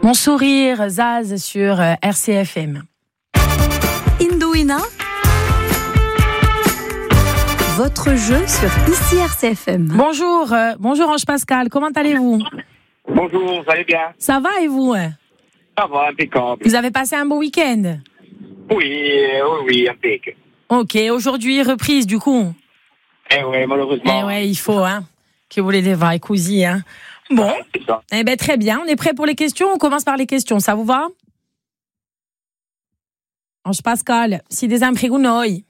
Mon sourire, Zaz sur RCFM. Indouina, votre jeu sur ici RCFM. Bonjour Ange Pascal, comment allez-vous? Bonjour, vous allez bien? Ça va et vous? Ça va, impeccable. Vous avez passé un beau week-end? Oui, impeccable. Ok, aujourd'hui reprise du coup. Oui, malheureusement. Il faut, hein. Que vous voulez des vrais cousins, hein. Bon, C'est ça. très bien, on est prêt pour les questions, on commence par les questions, ça vous va? Ange Pascal, si des imprégounoïs.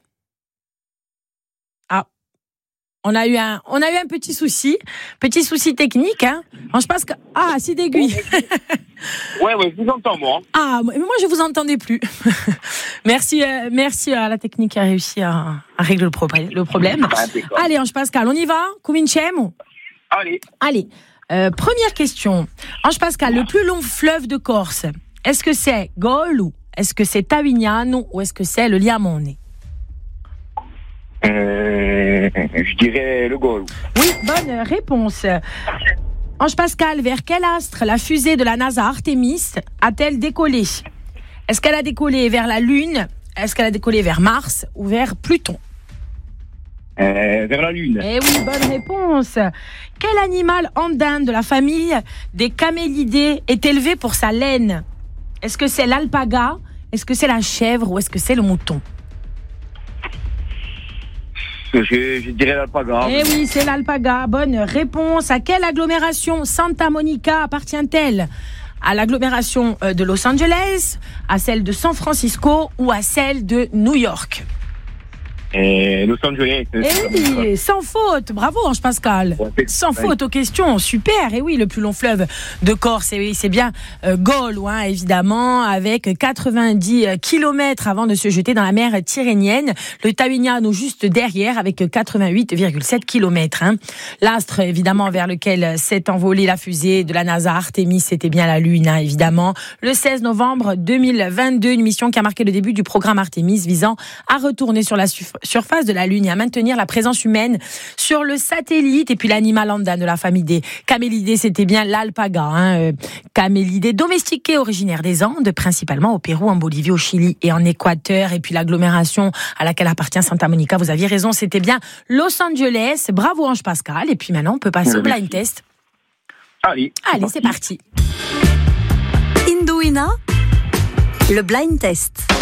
Ah, on a eu un petit souci technique, hein. Ange Pascal, si d'aiguille. Ouais, je vous entends, moi. Ah, mais moi je vous entendais plus. Merci à la technique qui a réussi à régler le problème. Impeccable. Allez, Ange Pascal, on y va? Cominciamo? Allez. Première question. Ange Pascal, le plus long fleuve de Corse, est-ce que c'est Golou, est-ce que c'est Tavignano ou est-ce que c'est le Liamone? Je dirais le Golou. Oui, bonne réponse. Ange Pascal, vers quel astre la fusée de la NASA Artemis a-t-elle décollé? Est-ce qu'elle a décollé vers la Lune? Est-ce qu'elle a décollé vers Mars ou vers Pluton? Vers la Lune. Eh oui, bonne réponse. Quel animal andin de la famille des camélidés est élevé pour sa laine? Est-ce que c'est l'alpaga? Est-ce que c'est la chèvre ou est-ce que c'est le mouton? Je dirais l'alpaga. Eh oui, c'est l'alpaga. Bonne réponse. À quelle agglomération Santa Monica appartient-elle? À l'agglomération de Los Angeles, à celle de San Francisco ou à celle de New York? Los Angeles. Eh oui, sans faute. Bravo, Ange Pascal. Sans faute aux questions. Super. Et oui, le plus long fleuve de Corse, c'est bien Golou, hein, évidemment, avec 90 kilomètres avant de se jeter dans la mer Tyrrhénienne. Le Tavignano juste derrière avec 88,7 kilomètres. Hein. L'astre, évidemment, vers lequel s'est envolée la fusée de la NASA Artemis, c'était bien la Lune, hein, évidemment. Le 16 novembre 2022, une mission qui a marqué le début du programme Artemis visant à retourner sur la surface de la Lune et à maintenir la présence humaine sur le satellite. Et puis l'animal andin de la famille des camélidés, c'était bien l'alpaga, hein, camélidé domestiqué originaire des Andes, principalement au Pérou, en Bolivie, au Chili et en Équateur. Et puis l'agglomération à laquelle appartient Santa Monica, vous aviez raison, c'était bien Los Angeles. Bravo Ange Pascal. Et puis maintenant, on peut passer au blind test. Allez, c'est parti. Indouina, le blind test.